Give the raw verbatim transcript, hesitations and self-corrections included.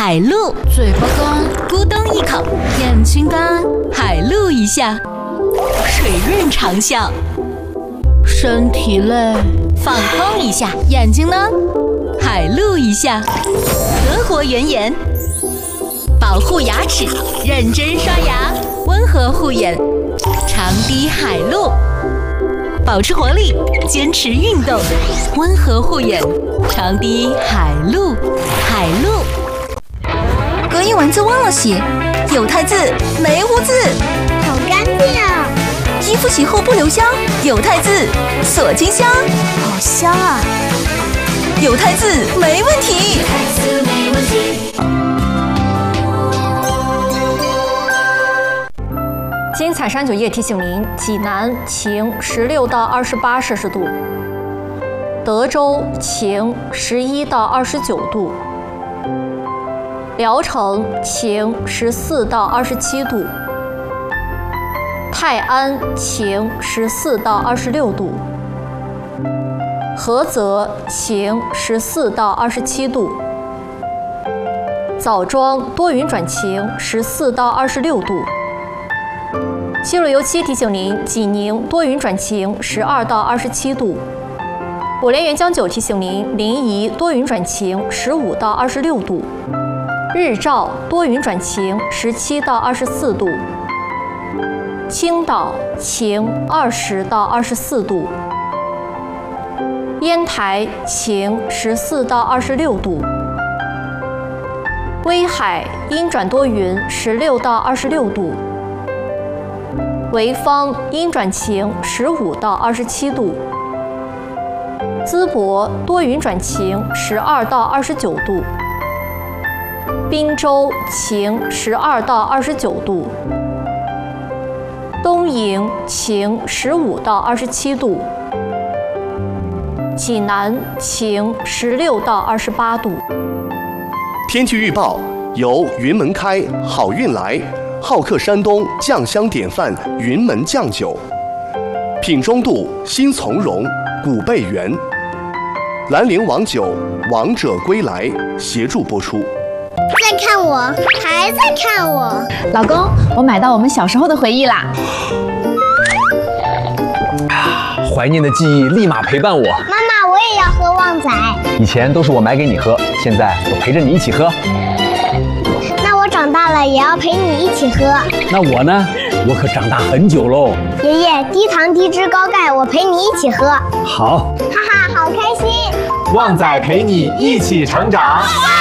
海陆， 嘴巴干， 咕咚一口， 眼睛干， 海陆一下，水润长效， 身体累， 放空一下， 眼睛呢？ 海陆一下，德国原颜，保护牙齿，认真刷牙，温和护眼，长滴海陆，保持活力，坚持运动，温和护眼，长滴海陆，海陆。 隔音丸子忘了洗，有汰渍没污渍， 好干净啊！ 衣服洗后不留香，有汰渍锁金香， 好香啊！ 有汰渍没问题。 金彩山酒业提醒您：济南晴十六到二十八摄氏度，德州晴十一到二十九度，聊城晴十四到二十七度，泰安晴十四到二十六度，菏泽晴十四到二十七度，枣庄多云转晴十四到二十六度。西路油漆提醒您：济宁多云转晴十二到二十七度。五连元江酒提醒您：临沂多云转晴十五到二十六度。日照多云转晴十七到二十四度。青岛晴二十到二十四度。烟台晴十四到二十六度。威海阴转多云十六到二十六度。潍坊阴转晴十五到二十七度。淄博多云转晴十二到二十九度。滨州晴十二到二十九度。东营晴十五到二十七度。济南晴十六到二十八度。 天气预报由云门开好运来好客山东酱香典范云门酱酒，品中度新从容古贝源，兰陵王酒王者归来协助播出。 在看我，还在看我。 老公，我买到我们小时候的回忆啦。 怀念的记忆立马陪伴我。 妈妈，我也要喝旺仔。 以前都是我买给你喝，现在我陪着你一起喝。 那我长大了也要陪你一起喝。 那我呢？我可长大很久喽。 爷爷，低糖低脂高钙，我陪你一起喝。 好。 哈哈，好开心。 旺仔陪你一起成长。